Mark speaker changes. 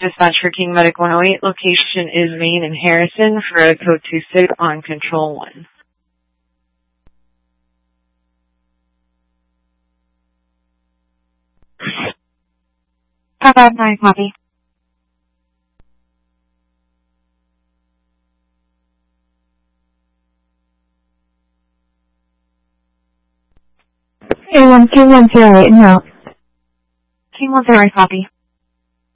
Speaker 1: Dispatch for King Medic 108. Location is Main and Harrison for a code 26 on Control 1.
Speaker 2: Papa 9, copy. A1 King 108 and out.
Speaker 1: King 108, copy.